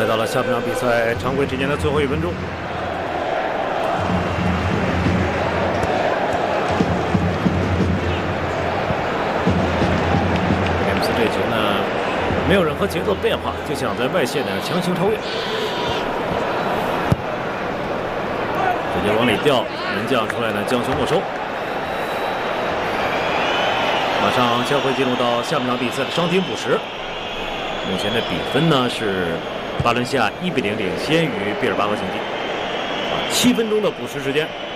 来到了下半场比赛常规时间的最后1分钟。威廉姆斯这球呢，没有任何节奏变化，就想在外线呢强行超越，直接往里吊，门将出来呢将球没收。马上将会进入到下半场比赛的伤停补时。目前的比分呢是巴伦西亚1比0领先于毕尔巴鄂竞技。7分钟的补时时间。